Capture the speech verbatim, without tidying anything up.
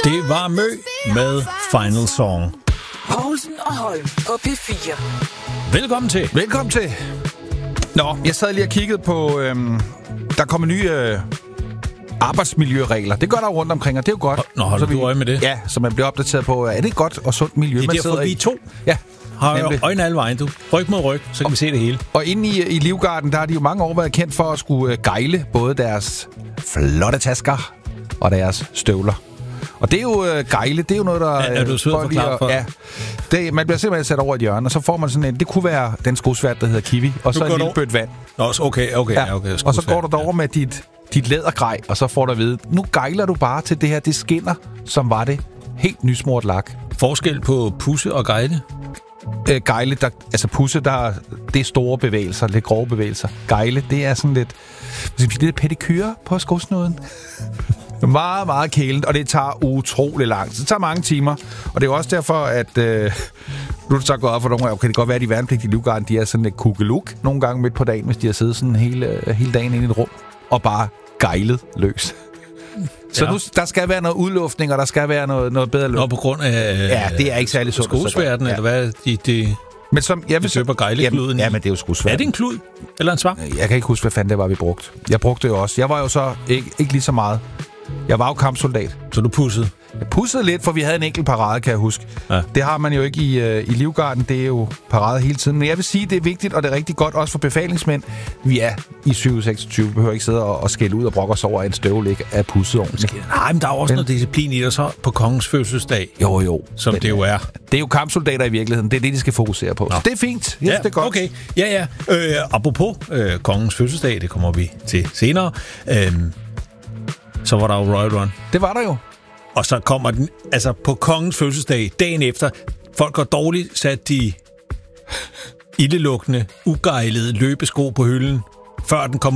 Det var Mø med Final Song. Poulsen og Holm på P fire. Velkommen til. Velkommen til. Nå, jeg sad lige og kiggede på... Øhm, der kommer nye øh, arbejdsmiljøregler. Det gør der rundt omkring, og det er jo godt. Nå, holder du øje med det? Ja, så man bliver opdateret på, er det et godt og sundt miljø, det er man derfor, vi to ja, har jo øjne alle vejen. Du ryg mod ryg, så kan og, vi se det hele. Og inde i, i Livgarden, der har de jo mange år været kendt for at skulle øh, gejle både deres flotte tasker og deres støvler. Og det er jo øh, gejle, det er jo noget, der... Ja, er du sød at forklare for? Ja, det, man bliver simpelthen sat over et hjørne, og så får man sådan en... Det kunne være den skosvært, der hedder Kiwi, og så en lille bødt vand. Nå, okay, okay, ja, okay. Og så går du derover med dit, dit lædergrej, og så får du at vide, nu gejler du bare til det her, det skinner, som var det helt nysmurt lak. Forskel på pusse og gejle? Øh, gejle, der, altså pusse, der, det er store bevægelser, lidt grove bevægelser. Gejle, det er sådan lidt... lidt pedikyre på skosnuden. Meget, meget kælent, og det tager utrolig langt. Det tager mange timer, og det er jo også derfor, at... Øh, nu er det så gået op for nogle af, okay, det kan godt være, at de værnepligtige i Livgarden, de er sådan lidt kugeluk nogle gange midt på dagen, hvis de har siddet sådan hele, hele dagen inde i et rum, og bare gejlet løs. Så ja. Nu, der skal være noget udluftning, og der skal være noget, noget bedre luft. Nå, på grund af... Ja, det er ikke særlig sundt. Skosværten, ja. Eller hvad? De, de, men som, jeg vil de døber gejlekluden. Ja, men det er jo skosværten. Er det en klud? Eller en svang? Jeg kan ikke huske, hvad fanden det var, vi brugte. Jeg brugte det jo også. Jeg var jo så ikke, ikke lige så meget. Jeg var jo kampsoldat. Så du pussede? Jeg pussede lidt, for vi havde en enkelt parade, kan jeg huske. Ja. Det har man jo ikke i, uh, i Livgarden. Det er jo parade hele tiden. Men jeg vil sige, det er vigtigt, og det er rigtig godt, også for befalingsmænd. Vi er i syv seksogtyve. Vi behøver ikke sidde og, og skælde ud og brokke os over, at en støvle ikke er pusset ordentligt. Nej, men der er også men, noget disciplin i det, så på kongens fødselsdag. Jo, jo. Som men, det jo er. Det er jo kampsoldater i virkeligheden. Det er det, de skal fokusere på. Så det er fint. Yes, ja, det er godt. Okay. Ja, ja. Øh, apropos øh, kongens fødselsdag, det kommer vi til senere. Øh, så var der jo Royal Run. Det var der jo. Og så kommer den, altså på kongens fødselsdag, dagen efter, folk går dårligt, sat de ildelugtende, ugejlede løbesko på hylden, før den kommer